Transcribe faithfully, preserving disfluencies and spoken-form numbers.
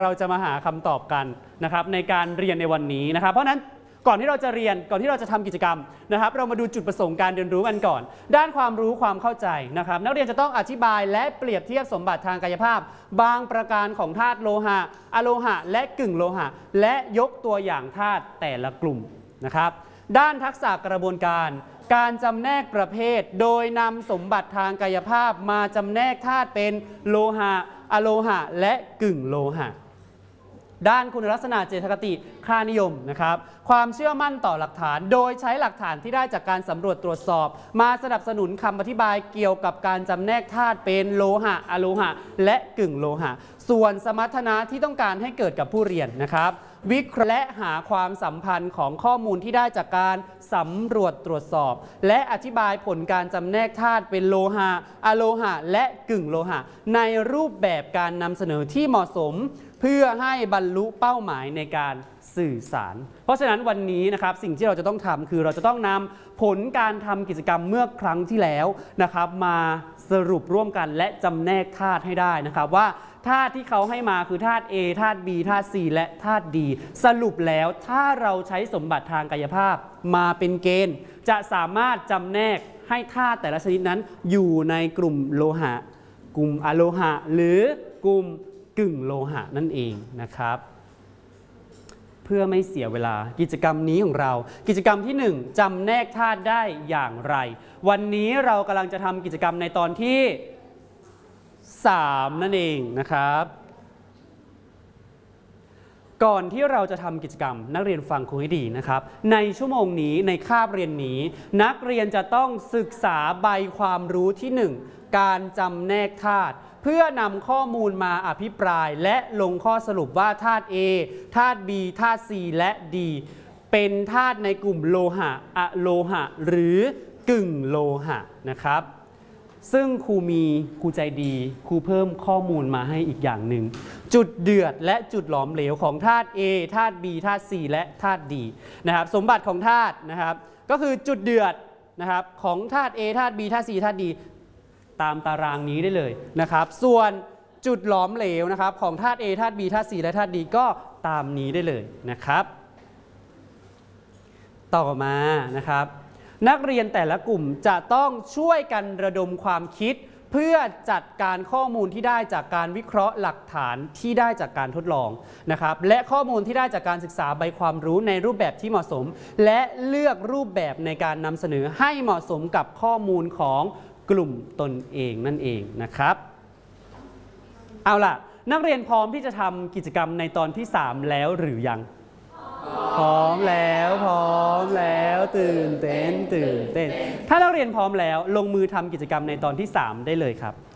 เราจะมาหาคำตอบกันนะครับในการเรียนในวันนี้นะครับเพราะนั้นก่อนที่เราจะเรียนก่อนที่เราจะทำกิจกรรมนะครับเรามาดูจุดประสงค์การเรียนรู้กันก่อนด้านความรู้ความเข้าใจนะครับนักเรียนจะต้องอธิบายและเปรียบเทียบสมบัติทางกายภาพบางประการของธาตุโลหะอะโลหะและกึ่งโลหะและยกตัวอย่างธาตุแต่ละกลุ่มนะครับด้านทักษะกระบวนการการจำแนกประเภทโดยนำสมบัติทางกายภาพมาจำแนกธาตุเป็นโลหะอะโลหะและกึ่งโลหะด้านคุณลักษณะเจตคติค่านิยมนะครับความเชื่อมั่นต่อหลักฐานโดยใช้หลักฐานที่ได้จากการสำรวจตรวจสอบมาสนับสนุนคำอธิบายเกี่ยวกับการจำแนกธาตุเป็นโลหะอะโลหะและกึ่งโลหะส่วนสมรรถนะที่ต้องการให้เกิดกับผู้เรียนนะครับวิเคราะห์และหาความสัมพันธ์ของข้อมูลที่ได้จากการสำรวจตรวจสอบและอธิบายผลการจำแนกธาตุเป็นโลหะอะโลหะและกึ่งโลหะในรูปแบบการนำเสนอที่เหมาะสมเพื่อให้บรรลุเป้าหมายในการสื่อสารเพราะฉะนั้นวันนี้นะครับสิ่งที่เราจะต้องทำคือเราจะต้องนำผลการทำกิจกรรมเมื่อครั้งที่แล้วนะครับมาสรุปร่วมกันและจำแนกธาตุให้ได้นะครับว่าธาตุที่เขาให้มาคือธาตุ A ธาตุ B ธาตุ C และธาตุ D สรุปแล้วถ้าเราใช้สมบัติทางกายภาพมาเป็นเกณฑ์จะสามารถจำแนกให้ธาตุแต่ละชนิดนั้นอยู่ในกลุ่มโลหะกลุ่มอะโลหะหรือกลุ่มกึ่งโลหะนั่นเองนะครับเพื่อไม่เสียเวลากิจกรรมนี้ของเรากิจกรรมที่หนึ่งจำแนกธาตุได้อย่างไรวันนี้เรากำลังจะทำกิจกรรมในตอนที่สามนั่นเองนะครับก่อนที่เราจะทำกิจกรรมนักเรียนฟังครูให้ดีนะครับในชั่วโมงนี้ในคาบเรียนนี้นักเรียนจะต้องศึกษาใบความรู้ที่หนึ่งการจำแนกธาตุเพื่อนำข้อมูลมาอภิปรายและลงข้อสรุปว่าธาตุ A ธาตุ B ธาตุ C และ D เป็นธาตุในกลุ่มโลหะอะโลหะหรือกึ่งโลหะนะครับซึ่งครูมีครูใจดีครูเพิ่มข้อมูลมาให้อีกอย่างหนึ่งจุดเดือดและจุดหลอมเหลวของธาตุ A ธาตุ B ธาตุ C และธาตุ D นะครับสมบัติของธาตุนะครับก็คือจุดเดือดนะครับของธาตุ A ธาตุ B ธาตุ C ธาตุ D ตามตารางนี้ได้เลยนะครับส่วนจุดหลอมเหลวนะครับของธาตุ A ธาตุ B ธาตุ C และธาตุ D ก็ตามนี้ได้เลยนะครับต่อมานะครับนักเรียนแต่ละกลุ่มจะต้องช่วยกันระดมความคิดเพื่อจัดการข้อมูลที่ได้จากการวิเคราะห์หลักฐานที่ได้จากการทดลองนะครับและข้อมูลที่ได้จากการศึกษาใบความรู้ในรูปแบบที่เหมาะสมและเลือกรูปแบบในการนำเสนอให้เหมาะสมกับข้อมูลของกลุ่มตนเองนั่นเองนะครับเอาล่ะนักเรียนพร้อมที่จะทำกิจกรรมในตอนที่สามแล้วหรือยังพร้อมแล้วพร้อมแล้วตื่นเต้นตื่นเต้นถ้านักเรียนพร้อมแล้วลงมือทำกิจกรรมในตอนที่สามได้เลยครับ